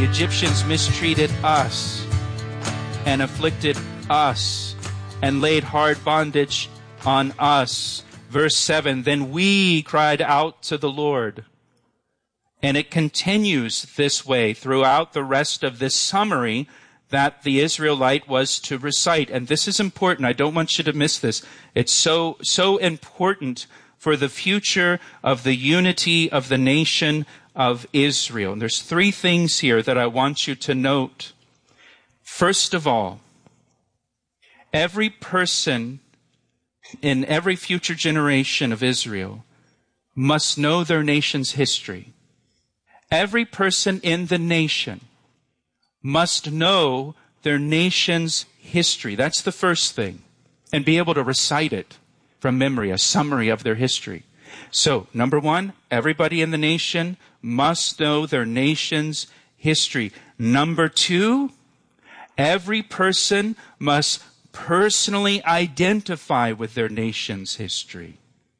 The Egyptians mistreated us and afflicted us and laid hard bondage on us. Verse 7, then we cried out to the Lord. And it continues this way throughout the rest of this summary that the Israelite was to recite. And this is important. I don't want you to miss this. It's so important for the future of the unity of the nation of Israel. And there's three things here that I want you to note. First of all, every person in every future generation of Israel must know their nation's history. Every person in the nation must know their nation's history. That's the first thing. And be able to recite it from memory, a summary of their history. So, number one, everybody in the nation must know their nation's history. Number two, every person must personally identify with their nation's history.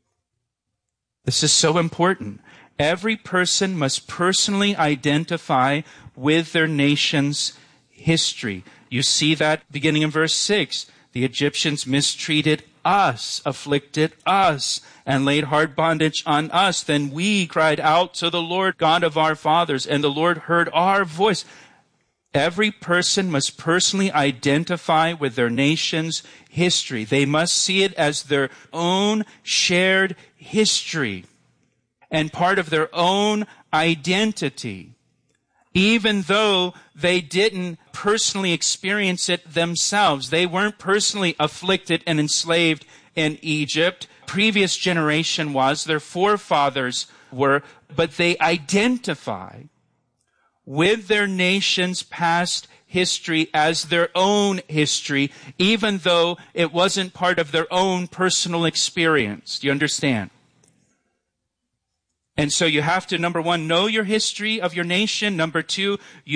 This is so important. Every person must personally identify with their nation's history. You see that beginning in verse 6. The Egyptians mistreated us, afflicted us, and laid hard bondage on us. Then we cried out to the Lord God of our fathers, and the Lord heard our voice. Every person must personally identify with their nation's history. They must see it as their own shared history and part of their own identity, even though they didn't personally experience it themselves. They weren't personally afflicted and enslaved in Egypt. Previous generation was, their forefathers were, but they identify with their nation's past history as their own history, even though it wasn't part of their own personal experience. Do you understand? And so you have to, number one, know your history of your nation. Number two,